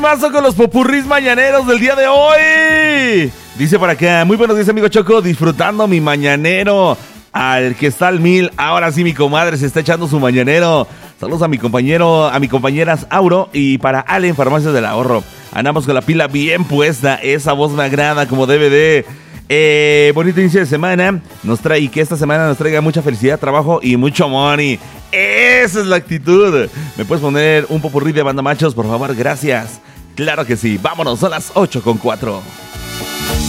Paso con los popurrís mañaneros del día de hoy. Dice por acá, muy buenos días, amigo Choco, disfrutando mi mañanero. Al que está al 1000, ahora sí mi comadre se está echando su mañanero. Saludos a mi compañero, a mi compañeras Auro y para Ale en Farmacias del Ahorro. Andamos con la pila bien puesta, esa voz me agrada como debe de. Bonito inicio de semana nos trae, y que esta semana nos traiga mucha felicidad, trabajo y mucho money. Esa es la actitud. ¿Me puedes poner un popurrí de Banda Machos, por favor? Gracias. Claro que sí, vámonos, son las 8:04.